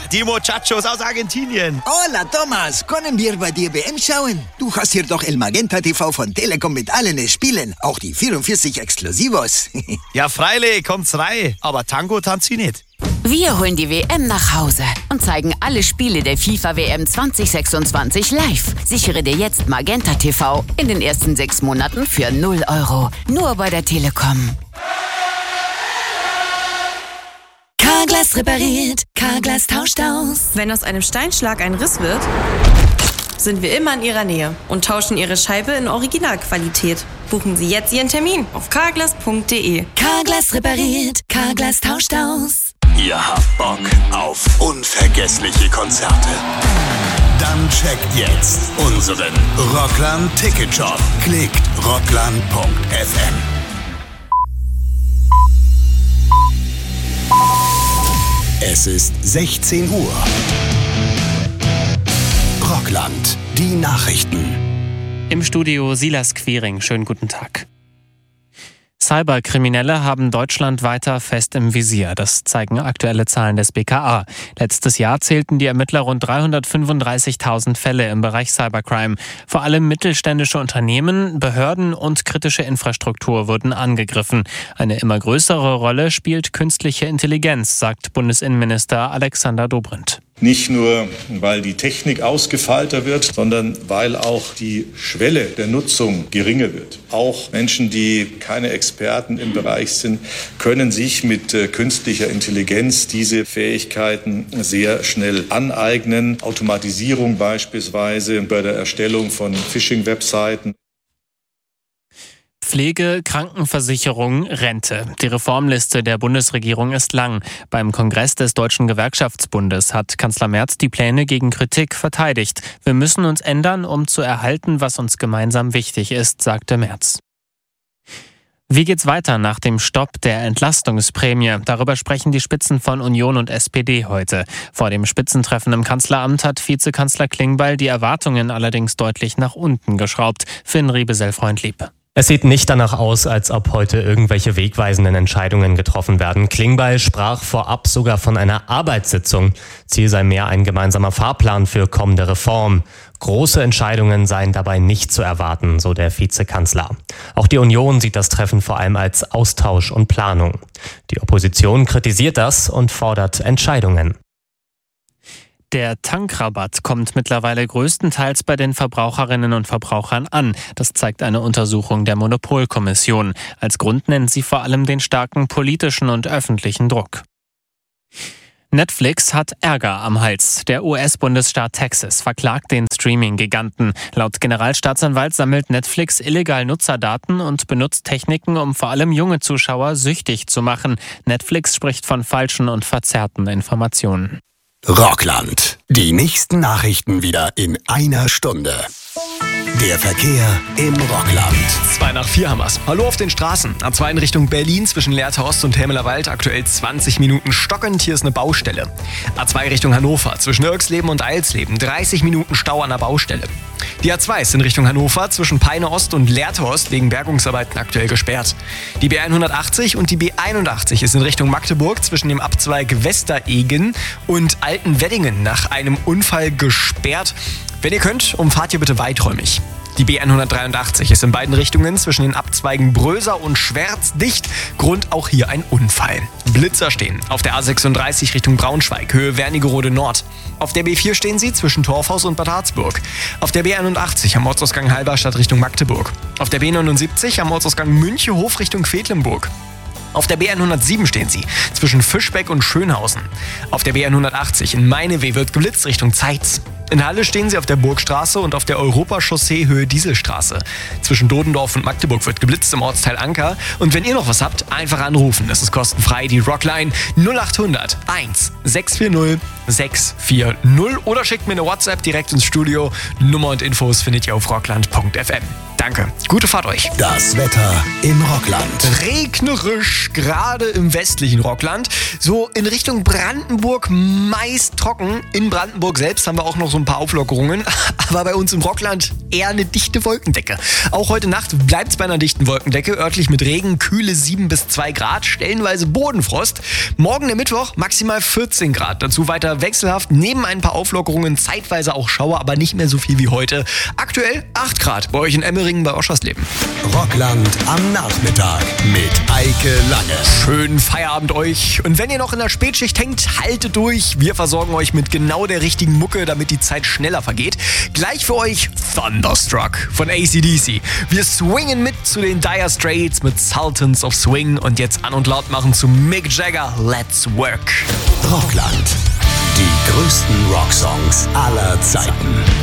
die Muchachos aus Argentinien. Hola, Thomas. Können wir bei dir WM schauen? Du hast hier doch El Magenta TV von Telekom mit allen Spielen. Auch die 44 Exklusivos. Ja, freilich, kommt's rein. Aber Tango tanzt sie nicht. Wir holen die WM nach Hause und zeigen alle Spiele der FIFA-WM 2026 live. Sichere dir jetzt Magenta TV in den ersten 6 Monaten für 0 €. Nur bei der Telekom. Carglass repariert, Carglass tauscht aus. Wenn aus einem Steinschlag ein Riss wird, sind wir immer in Ihrer Nähe und tauschen Ihre Scheibe in Originalqualität. Buchen Sie jetzt Ihren Termin auf carglass.de. Carglass repariert, Carglass tauscht aus. Ihr habt Bock auf unvergessliche Konzerte? Dann checkt jetzt unseren Rockland Ticket Shop. Klickt rockland.fm. Es ist 16 Uhr. Rockland, die Nachrichten. Im Studio Silas Quiring. Schönen guten Tag. Cyberkriminelle haben Deutschland weiter fest im Visier. Das zeigen aktuelle Zahlen des BKA. Letztes Jahr zählten die Ermittler rund 335.000 Fälle im Bereich Cybercrime. Vor allem mittelständische Unternehmen, Behörden und kritische Infrastruktur wurden angegriffen. Eine immer größere Rolle spielt künstliche Intelligenz, sagt Bundesinnenminister Alexander Dobrindt. Nicht nur, weil die Technik ausgefeilter wird, sondern weil auch die Schwelle der Nutzung geringer wird. Auch Menschen, die keine Experten im Bereich sind, können sich mit künstlicher Intelligenz diese Fähigkeiten sehr schnell aneignen. Automatisierung beispielsweise bei der Erstellung von Phishing-Webseiten. Pflege, Krankenversicherung, Rente. Die Reformliste der Bundesregierung ist lang. Beim Kongress des Deutschen Gewerkschaftsbundes hat Kanzler Merz die Pläne gegen Kritik verteidigt. Wir müssen uns ändern, um zu erhalten, was uns gemeinsam wichtig ist, sagte Merz. Wie geht's weiter nach dem Stopp der Entlastungsprämie? Darüber sprechen die Spitzen von Union und SPD heute. Vor dem Spitzentreffen im Kanzleramt hat Vizekanzler Klingbeil die Erwartungen allerdings deutlich nach unten geschraubt. Finn Riebesell-Freundlieb. Es sieht nicht danach aus, als ob heute irgendwelche wegweisenden Entscheidungen getroffen werden. Klingbeil sprach vorab sogar von einer Arbeitssitzung. Ziel sei mehr ein gemeinsamer Fahrplan für kommende Reform. Große Entscheidungen seien dabei nicht zu erwarten, so der Vizekanzler. Auch die Union sieht das Treffen vor allem als Austausch und Planung. Die Opposition kritisiert das und fordert Entscheidungen. Der Tankrabatt kommt mittlerweile größtenteils bei den Verbraucherinnen und Verbrauchern an. Das zeigt eine Untersuchung der Monopolkommission. Als Grund nennt sie vor allem den starken politischen und öffentlichen Druck. Netflix hat Ärger am Hals. Der US-Bundesstaat Texas verklagt den Streaming-Giganten. Laut Generalstaatsanwalt sammelt Netflix illegal Nutzerdaten und benutzt Techniken, um vor allem junge Zuschauer süchtig zu machen. Netflix spricht von falschen und verzerrten Informationen. Rockland. Die nächsten Nachrichten wieder in einer Stunde. Der Verkehr im Rockland. 2 nach 4 haben wir's. Hallo auf den Straßen. A2 in Richtung Berlin zwischen Lehrter-Ost und Helmeler-Wald. Aktuell 20 Minuten stockend. Hier ist eine Baustelle. A2 Richtung Hannover zwischen Irxleben und Eilsleben. 30 Minuten Stau an der Baustelle. Die A2 ist in Richtung Hannover zwischen Peine-Ost und Lehrter-Ost wegen Bergungsarbeiten aktuell gesperrt. Die B180 und die B81 ist in Richtung Magdeburg zwischen dem Abzweig Westeregen und Altenweddingen nach einem Unfall gesperrt. Wenn ihr könnt, umfahrt ihr bitte weiträumig. Die B183 ist in beiden Richtungen zwischen den Abzweigen Bröser und Schwerz dicht. Grund auch hier ein Unfall. Blitzer stehen auf der A36 Richtung Braunschweig, Höhe Wernigerode Nord. Auf der B4 stehen sie zwischen Torfhaus und Bad Harzburg. Auf der B81 am Ortsausgang Halberstadt Richtung Magdeburg. Auf der B79 am Ortsausgang Münchehof Richtung Quedlinburg. Auf der B107 stehen sie zwischen Fischbeck und Schönhausen. Auf der B180 in Meineweh wird geblitzt Richtung Zeitz. In Halle stehen sie auf der Burgstraße und auf der Europachaussee Höhe Dieselstraße. Zwischen Dodendorf und Magdeburg wird geblitzt im Ortsteil Anker. Und wenn ihr noch was habt, einfach anrufen. Das ist kostenfrei. Die Rockline 0800 1 640 640 oder schickt mir eine WhatsApp direkt ins Studio. Nummer und Infos findet ihr auf rockland.fm. Danke. Gute Fahrt euch. Das Wetter im Rockland. Regnerisch, gerade im westlichen Rockland. So in Richtung Brandenburg meist trocken. In Brandenburg selbst haben wir auch noch so ein paar Auflockerungen. Aber bei uns im Rockland eher eine dichte Wolkendecke. Auch heute Nacht bleibt es bei einer dichten Wolkendecke. Örtlich mit Regen, kühle 7 bis 2 Grad, stellenweise Bodenfrost. Morgen der Mittwoch maximal 14 Grad. Dazu weiter Wetter wechselhaft, neben ein paar Auflockerungen, zeitweise auch Schauer, aber nicht mehr so viel wie heute. Aktuell 8 Grad bei euch in Emmeringen bei Oschersleben. Rockland am Nachmittag mit Eike Lange. Schönen Feierabend euch. Und wenn ihr noch in der Spätschicht hängt, haltet durch. Wir versorgen euch mit genau der richtigen Mucke, damit die Zeit schneller vergeht. Gleich für euch Thunderstruck von AC/DC. Wir swingen mit zu den Dire Straits mit Sultans of Swing und jetzt an und laut machen zu Mick Jagger, Let's Work. Rockland. Die größten Rocksongs aller Zeiten.